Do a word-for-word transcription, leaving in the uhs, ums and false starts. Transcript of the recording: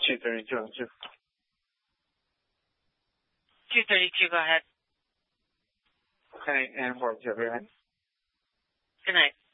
two thirty-two. two thirty-two, go ahead. Okay, and work, everyone. Good night.